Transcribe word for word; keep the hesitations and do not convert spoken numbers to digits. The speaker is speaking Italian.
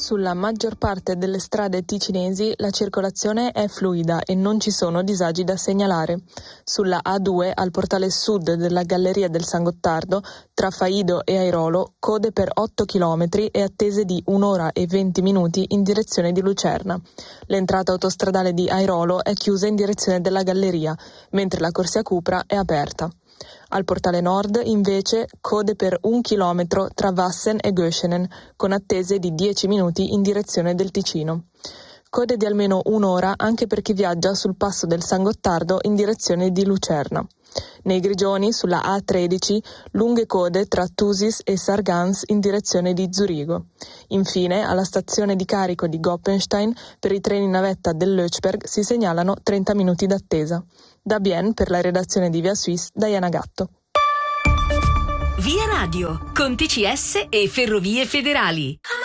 Sulla maggior parte delle strade ticinesi la circolazione è fluida e non ci sono disagi da segnalare. Sulla A due, al portale sud della Galleria del San Gottardo, tra Faido e Airolo, code per otto chilometri e attese di un'ora e venti minuti in direzione di Lucerna. L'entrata autostradale di Airolo è chiusa in direzione della Galleria, mentre la corsia Cupra è aperta. Al portale nord, invece, code per un chilometro tra Wassen e Göschenen, con attese di dieci minuti in direzione del Ticino. Code di almeno un'ora anche per chi viaggia sul passo del San Gottardo in direzione di Lucerna. Nei Grigioni, sulla A tredici, lunghe code tra Thusis e Sargans in direzione di Zurigo. Infine, alla stazione di carico di Goppenstein, per i treni navetta dell'Ötsberg si segnalano trenta minuti d'attesa. Da Bienne, per la redazione di Via Suisse, Diana Gatto. Via Radio, con T C S e Ferrovie Federali.